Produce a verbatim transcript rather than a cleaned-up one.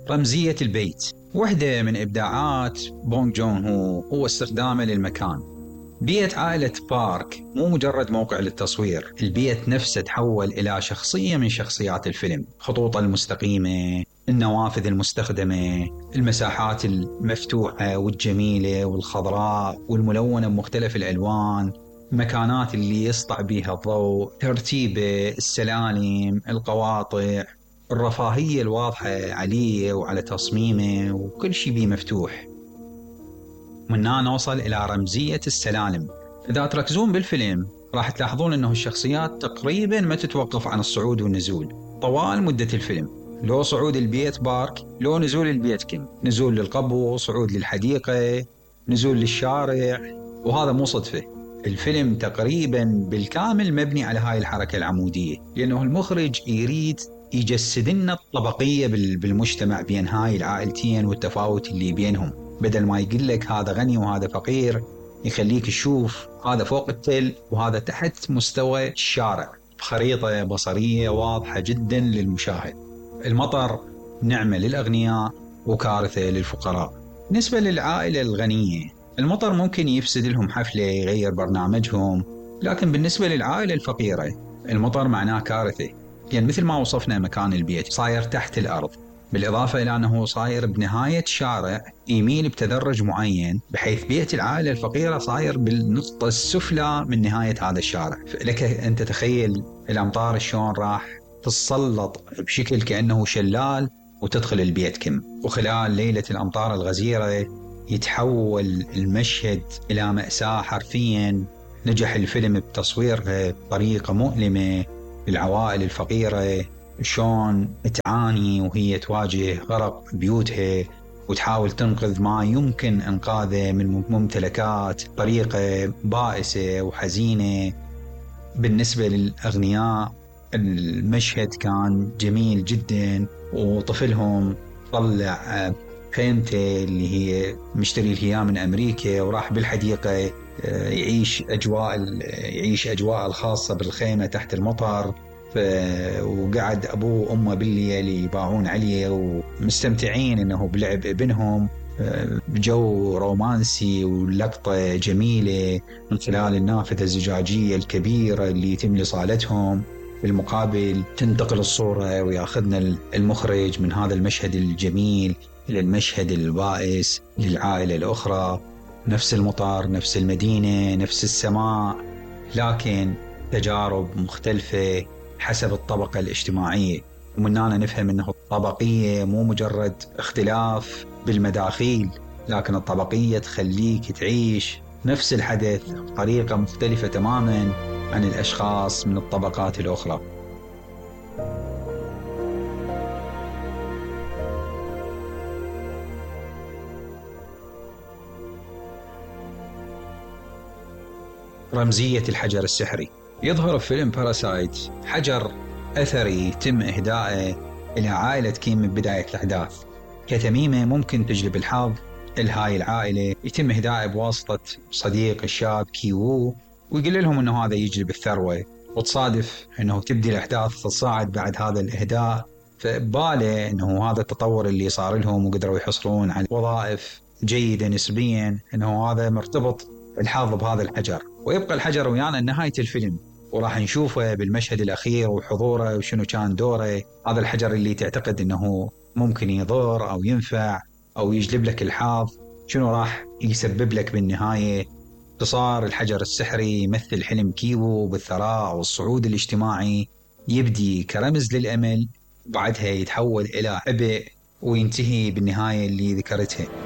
رمزية البيت. واحدة من إبداعات بونغ جون هو هو استخدامه للمكان. بيت عائلة بارك مو مجرد موقع للتصوير، البيت نفسه تحول إلى شخصية من شخصيات الفيلم. خطوطه المستقيمة، النوافذ المستخدمة، المساحات المفتوحة والجميلة والخضراء والملونة بمختلف الألوان، المكانات اللي يسطع بها الضوء، ترتيبه، السلالم، القواطع، الرفاهية الواضحة عليه وعلى تصميمه، وكل شيء بيه مفتوح. من هنا نوصل إلى رمزية السلالم. إذا تركزون بالفيلم راح تلاحظون أنه الشخصيات تقريبا ما تتوقف عن الصعود والنزول طوال مدة الفيلم. لو صعود البيت بارك، لو نزول البيت كيم، نزول للقبو، صعود للحديقة، نزول للشارع. وهذا مو صدفة، الفيلم تقريبا بالكامل مبني على هاي الحركة العمودية، لأنه المخرج يريد يجسد لنا الطبقية بالمجتمع بين هاي العائلتين والتفاوت اللي بينهم. بدل ما يقول لك هذا غني وهذا فقير، يخليك تشوف هذا فوق التل وهذا تحت مستوى الشارع بخريطة بصرية واضحة جدا للمشاهد. المطر نعمة للأغنياء وكارثة للفقراء. بالنسبة للعائلة الغنية، المطر ممكن يفسد لهم حفلة، يغير برنامجهم، لكن بالنسبة للعائلة الفقيرة المطر معناه كارثة، يعني مثل ما وصفنا مكان البيت صاير تحت الأرض، بالإضافة إلى أنه صاير بنهاية شارع يميل بتدرج معين، بحيث بيت العائلة الفقيرة صاير بالنقطة السفلى من نهاية هذا الشارع. لك أن تتخيل الأمطار شلون راح تتسلط بشكل كأنه شلال وتدخل البيت كم. وخلال ليلة الأمطار الغزيرة يتحول المشهد إلى مأساة حرفيا. نجح الفيلم بتصويرها بطريقة مؤلمة للعوائل الفقيرة، شلون تعاني وهي تواجه غرق بيوتها وتحاول تنقذ ما يمكن إنقاذه من ممتلكات بطريقة بائسة وحزينة. بالنسبة للأغنياء المشهد كان جميل جدا، وطفلهم طلع خيمته اللي هي مشتري لها من أمريكا وراح بالحديقة يعيش أجواء يعيش أجواء الخاصة بالخيمة تحت المطر. وقعد أبوه وأمه بالليل يباعون عليه ومستمتعين إنه بلعب ابنهم بجو رومانسي ولقطة جميلة من خلال النافذة الزجاجية الكبيرة اللي يتم لصالتهم. بالمقابل تنتقل الصورة وياخذنا المخرج من هذا المشهد الجميل إلى المشهد البائس للعائلة الأخرى. نفس المطار، نفس المدينة، نفس السماء، لكن تجارب مختلفة حسب الطبقة الاجتماعية. ومن هنا نفهم أنه الطبقية مو مجرد اختلاف بالمداخيل، لكن الطبقية تخليك تعيش نفس الحدث بطريقة مختلفة تماما عن الأشخاص من الطبقات الأخرى. رمزية الحجر السحري. يظهر في فيلم باراسايت حجر أثري يتم إهدائه إلى عائلة كيم من بداية الأحداث كتميمة ممكن تجلب الحظ لهاي العائلة. يتم إهدائه بواسطة صديق الشاب كيوو، ويقول لهم أنه هذا يجلب الثروة، وتصادف أنه تبدي الأحداث تصاعد بعد هذا الإهداء، فباله أنه هذا التطور اللي صار لهم وقدروا يحصلون على وظائف جيدة نسبيا، أنه هذا مرتبط الحظ بهذا الحجر. ويبقى الحجر ويانا لنهاية الفيلم، وراح نشوفه بالمشهد الأخير وحضوره وشنو كان دوره. هذا الحجر اللي تعتقد أنه ممكن يضر أو ينفع أو يجلب لك الحظ، شنو راح يسبب لك بالنهاية. صار الحجر السحري يمثل حلم كيوو بالثراء والصعود الاجتماعي، يبدي كرمز للأمل، بعدها يتحول إلى عبء وينتهي بالنهاية اللي ذكرتها.